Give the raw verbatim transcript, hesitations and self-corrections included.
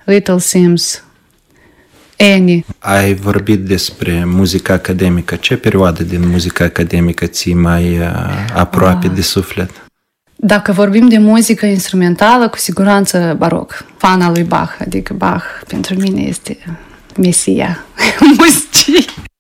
Little Sims, Annie. Ai vorbit despre muzica academică. Ce perioadă din muzica academică ți mai uh, aproape ah. de suflet? Dacă vorbim de muzică instrumentală, cu siguranță baroc. Fana lui Bach, adică Bach pentru mine este mesia muzicii.